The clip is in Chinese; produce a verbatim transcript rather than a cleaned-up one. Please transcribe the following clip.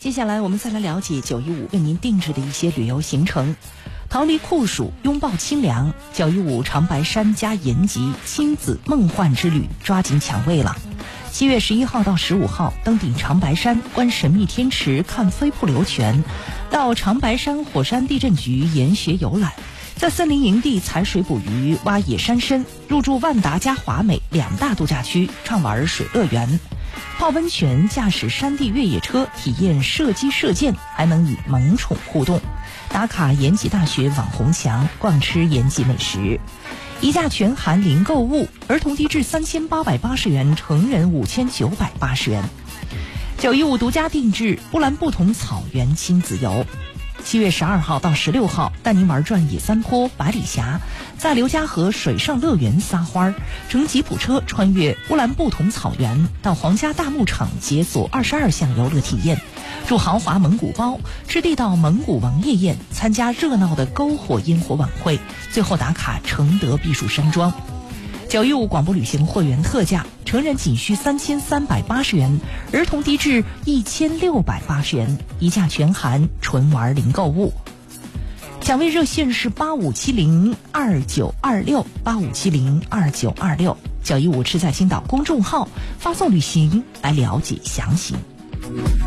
接下来我们再来了解九一五为您定制的一些旅游行程。逃离酷暑，拥抱清凉，九一五长白山加延吉亲子梦幻之旅抓紧抢位了。七月十一号到十五号，登顶长白山，观神秘天池，看飞瀑流泉；到长白山火山地震局研学游览，在森林营地采水捕鱼，挖野山参；入住万达加华美两大度假区，畅玩水乐园。泡温泉，驾驶山地越野车，体验射击射箭，还能与萌宠互动。打卡延吉大学网红墙，逛吃延吉美食。一价全含零购物，儿童低至三千八百八十元，成人五千九百八十元。九一五独家定制乌兰布统草原亲子游。七月十二号到十六号，带您玩转野三坡、百里峡，在刘家河水上乐园撒欢儿，乘吉普车穿越乌兰布统草原，到皇家大牧场解锁二十二项游乐体验，住豪华蒙古包，吃地道蒙古王爷宴，参加热闹的篝火烟火晚会，最后打卡承德避暑山庄。九一五广播旅行会员特价，成人仅需三千三百八十元，儿童低至一千六百八十元，一价全含，纯玩零购物。抢位热线是八五七零二九二六八五七零二九二六，九一五吃在青岛公众号发送旅行来了解详情。